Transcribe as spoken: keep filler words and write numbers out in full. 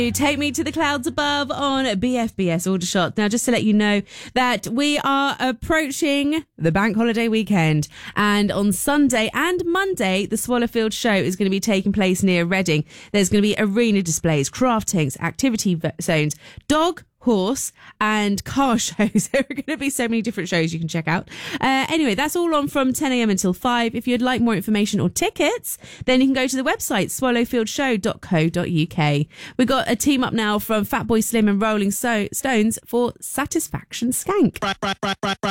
Take Me to the Clouds Above on B F B S Aldershot. Now, just to let you know that we are approaching the bank holiday weekend, and on Sunday and Monday, the Swallowfield show is going to be taking place near Reading. There's going to be arena displays, craftings, activity zones, dog, horse and car shows. There are going to be so many different shows you can check out. Uh, anyway, that's all on from ten a.m. until five. If you'd like more information or tickets, then you can go to the website swallowfield show dot co dot uk. We've got a team up now from Fatboy Slim and Rolling so- Stones for Satisfaction Skank.